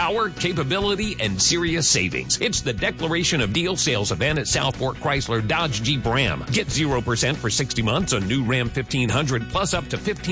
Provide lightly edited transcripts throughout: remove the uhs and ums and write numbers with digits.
Power, capability, and serious savings. It's the Declaration of Deal sales event at South Fork Chrysler Dodge Jeep Ram. Get 0% for 60 months on new Ram 1500 plus up to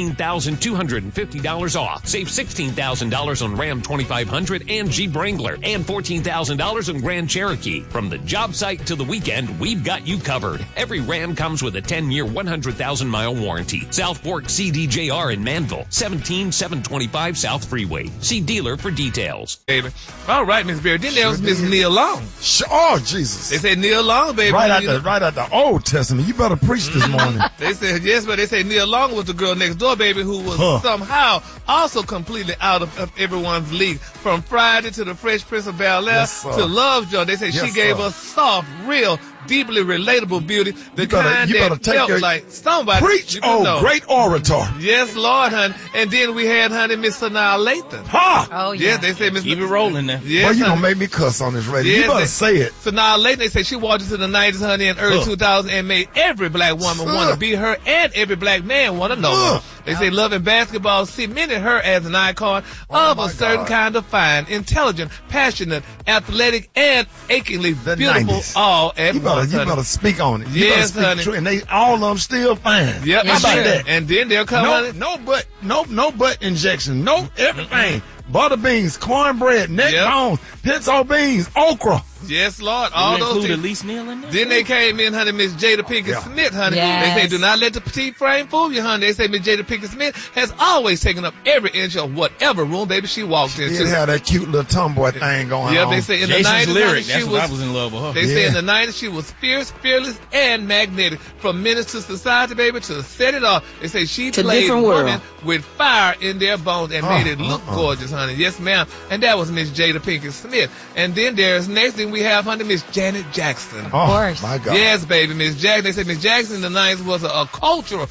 $15,250 off. Save $16,000 on Ram 2500 and Jeep Wrangler and $14,000 on Grand Cherokee. From the job site to the weekend, we've got you covered. Every Ram comes with a 10-year, 100,000-mile warranty. South Fork CDJR in Manville, 17725 South Freeway. See dealer for details. Baby. All right, Miss Berry. Then there was Miss Neil Long. Oh, Jesus. They said Neil Long, baby. Right out the Old Testament. You better preach this morning. They said, yes, but they said Neil Long was the girl next door, baby, who was somehow also completely out of everyone's league. From Friday to the Fresh Prince of Bel-Air to Lovejoy. They said she gave us soft, real, deeply relatable beauty. The kind that felt like somebody. Preach, great orator. Yes, Lord, honey. And then we had, honey, Miss Sanaa Lathan. Oh, yeah. Yes, they said Miss. Keep it rolling now. Yes, well, you gonna make me cuss on this radio. Yes, you better say it. Sanaa Lathan, they said she walked into the 90s, honey, and early 2000s and made every black woman want to be her and every black man want to know her. They say loving basketball cemented her as an icon of a certain kind of fine, intelligent, passionate, athletic, and achingly beautiful 90s. All at once. You better speak on it. Yes, honey. And they all of them still fine. Yep. How about that? And then they'll come, honey. No butt injection. No everything. Butter beans, cornbread, neck bones, pinto beans, okra. Yes, Lord. All those included things. Elise Neal in there? Then they came in, honey, Miss Jada Pinkett Smith, honey. Yes. They say, do not let the petite frame fool you, honey. They say Miss Jada Pinkett Smith has always taken up every inch of whatever room, baby, she walked into. She had that cute little tomboy thing going on. They say in Jason's the 90s, lyric. honey, That's she what I was in love with her. They say in the 90s she was fierce, fearless, and magnetic. From menace to society, baby, to set it off. They say she played women with fire in their bones and made it look gorgeous, honey. Yes, ma'am. And that was Miss Jada Pinkett Smith. And then there's next thing we have, honey, Miss Janet Jackson. Of course. My God. Yes, baby, Miss Jackson. They said Miss Jackson in the 90s was a cultural,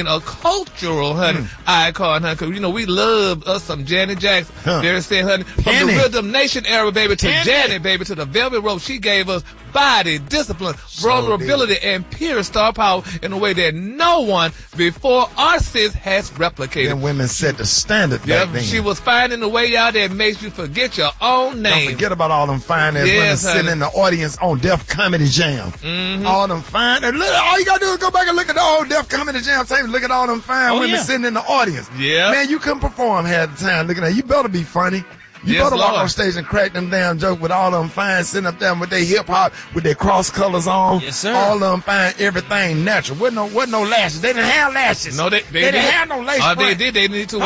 honey, icon, honey. Cause, you know, we love us some Janet Jackson. They're saying, honey, from the Rhythm Nation era, baby, to Janet, baby, to the Velvet Rope, she gave us body, discipline, vulnerability, and pure star power in a way that no one before or since has replicated. Them women set the standard back then. She was finding a way out that makes you forget your own name. Don't forget about all them fine ass women sitting in the audience on Def Comedy Jam. All them fine. And look, all you gotta do is go back and look at the old Def Comedy Jam tape. Look at all them fine women sitting in the audience. Yeah. Man, you couldn't perform half the time looking at you. Better be funny. You better walk on stage and crack them damn jokes with all of them fine sitting up there with their hip hop, with their cross colors on. Yes, sir. All of them fine, everything natural. Wasn't no lashes. They didn't have lashes. No, they didn't have no lace front. They did. They need to wear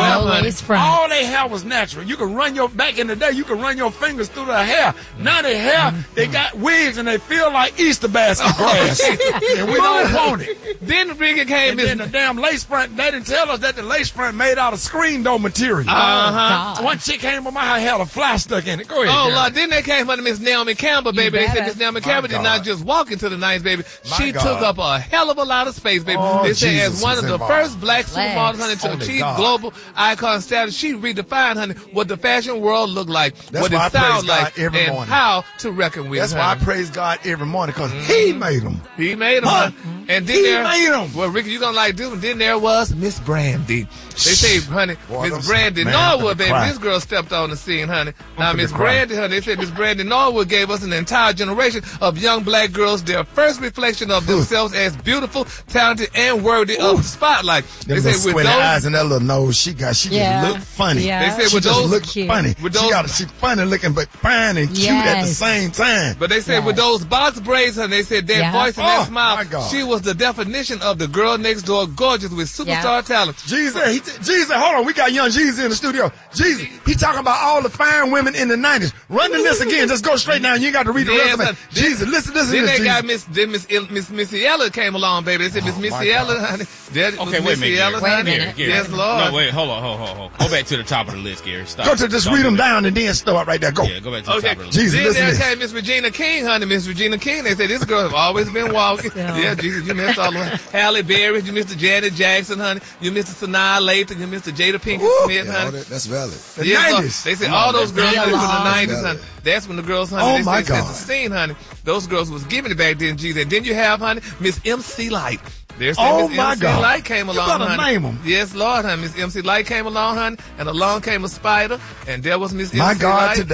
All they hair was natural. You could run back in the day, you could run your fingers through the hair. Now they hair, they got wigs and they feel like Easter basket grass. And we don't want it. Then Ricky came in. And the damn lace front, they didn't tell us that the lace front made out of screen door material. One chick came on my house, had a fly stuck in it. Go ahead. Lord. Then they came under Miss Naomi Campbell, baby. They said Miss Naomi Campbell did not just walk into the 90s, baby. She took up a hell of a lot of space, baby. They say as one of the first black supermodels, honey, to achieve global icon status, she redefined, honey, what the fashion world looked like, what it sounded like, and how to reckon with. That's why I praise God every morning, because He made them. He made them, honey. And then He made them. Well, Ricky, you gonna like this one. Then there was Miss Brandy. They say, honey, Miss Brandy Norwood, baby. This girl stepped on the scene, honey. Now, Miss Brandy, honey, they said Miss Brandy Norwood gave us an entire generation of young black girls their first reflection of themselves as beautiful, talented, and worthy of the spotlight. They say with those eyes and that little nose she just look funny. Yeah. They say she with just those look funny. She funny looking but fine and cute at the same time. But they said with those box braids, honey, they said that voice and that smile, she was the definition of the girl next door, gorgeous with superstar talent. Jesus, hold on, we got young Jesus in the studio. Jesus, he talking about all the fine women in the 90s. Run the list again. Just go straight down. You ain't got to read the resume. Jesus, listen to this. Then they got Miss Missy Ella came along, baby. They said Miss Missy Ella, honey. Okay, wait a minute. Wait a minute. Yes, Lord. No, wait, hold on. Go back to the top of the list, Gary. Stop. Go to just read them down and then start right there. Go. Yeah, go back to the top of the list. Jesus, then there came Miss Regina King, honey. Miss Regina King. They said this girl has always been walking. Yeah, Jesus, you missed all of Halle Berry. You missed Janet Jackson, honey. You missed Sanaa Lathan. You missed Jada Pinkett Smith, honey. That's valid. The 90s. They said all those girls from the 90s, honey. That's when the girls, honey, they said the scene, honey. Those girls was giving it back then, Jesus. And then you have, honey, Miss MC Light. There's Miss MC Light came along, you better honey. name them. Yes, Lord, honey. Miss MC Light came along, honey. And along came a spider. And there was Miss MC My God, Light. today.